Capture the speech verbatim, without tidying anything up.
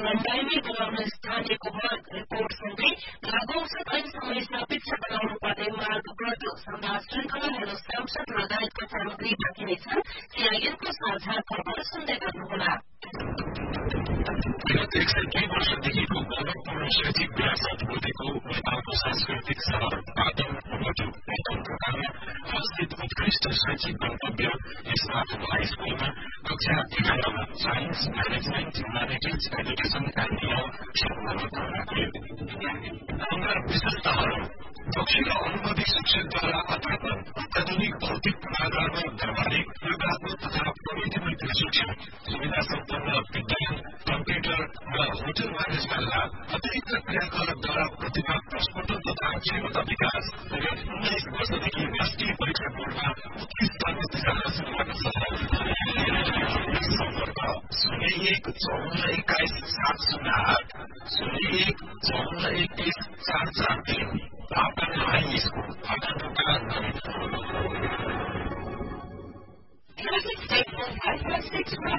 सञ्चालन कायमी गराउन स्थानीयको रिपोर्ट सँगै लागू औषध ऐनसँग स्थापित छ बनाउनु पर्ने माग गर्दो संवाद श्रृंखलाहरू सांसद लगायतका सामग्री बाँकी नै छन्। सीआईएनको साझा खबर सुन्दै गर्नुहोला। विगत एक सय दुई वर्षदेखिको गौरवपूर्ण शैक्षिक विरासत बोधेको नेपालको सांस्कृतिक सहर पाटन बज्यो। प्रथम प्रकारमा अवस्थित उत्कृष्ट शैक्षिक गन्तव्य यसमाथ हाई स्कूलमा कक्षा एघारमा science management humanities education and ल क्षेत्रमा भर्ना गरियो। हाम्रा विशेषताहरू दक्षिण अनुभवी शिक्षकद्वारा अध्यापन, अत्याधुनिक भौतिक पूर्वाधारमा व्यावहारिक योगात्मक तथा प्रविधिमा प्रशिक्षण, सुविधा सम्पन्न विज्ञान, कम्प्युटर र होटल म्यानेजमेन्ट ल्याब, अतिरिक्त क्रियाकलापद्वारा प्रतिभा प्रस्फुटन तथा क्षमता विकास। विगत उन्नाइस वर्षदेखि राष्ट्रिय परीक्षा बोर्डमा उत्कृष्ट नतिजा हासिल गर्न सफल। सम्पर्क शून्य एक चौन्न एक्काइस सात शून्य आठ शून्य एक चौन्न एक्काइस चार चार तीन पाटन हाई स्कुल फाटाटोपा नवीन।